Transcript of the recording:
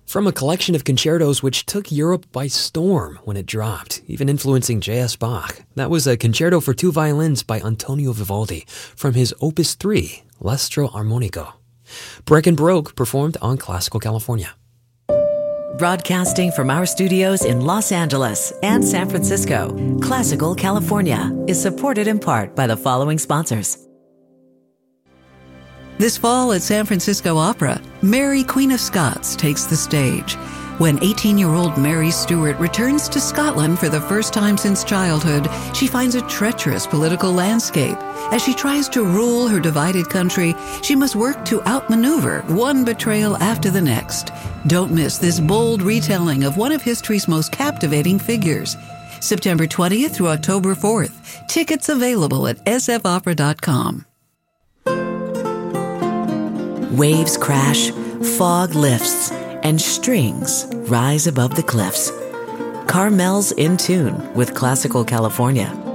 from a collection of concertos which took Europe by storm when it dropped, even influencing J.S. Bach. That was a concerto for two violins by Antonio Vivaldi from his Opus 3, L'Astro Armonico. Breck and Broke performed on Classical California. Broadcasting from our studios in Los Angeles and San Francisco, Classical California is supported in part by the following sponsors. This fall at San Francisco Opera, Mary, Queen of Scots takes the stage. When 18-year-old Mary Stuart returns to Scotland for the first time since childhood, she finds a treacherous political landscape. As she tries to rule her divided country, she must work to outmaneuver one betrayal after the next. Don't miss this bold retelling of one of history's most captivating figures. September 20th through October 4th. Tickets available at sfopera.com. Waves crash, fog lifts, and strings rise above the cliffs. Carmel's in tune with Classical California.